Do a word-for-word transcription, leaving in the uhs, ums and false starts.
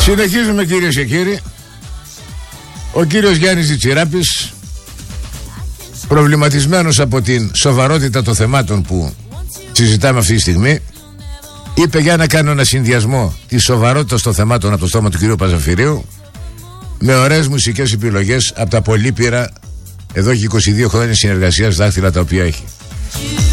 Συνεχίζουμε κυρίες και κύριοι. Ο κύριος Γιάννης Διτσιράπης, προβληματισμένος από την σοβαρότητα των θεμάτων που συζητάμε αυτή τη στιγμή, είπε για να κάνω ένα συνδυασμό της σοβαρότητας των θεμάτων από το στόμα του κυρίου Παζαφυρίου με ωραίες μουσικές επιλογές από τα πολύπειρα εδώ και είκοσι δύο χρόνια συνεργασίας δάχτυλα τα οποία έχει.